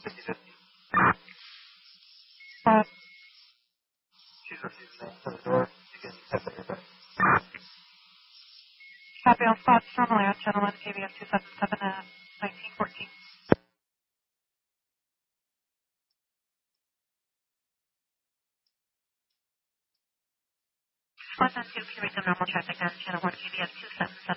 Copy all spots, normally on channel 1 KBS 277 at 1914. One and two, can you read the normal traffic on channel 1 KBS 277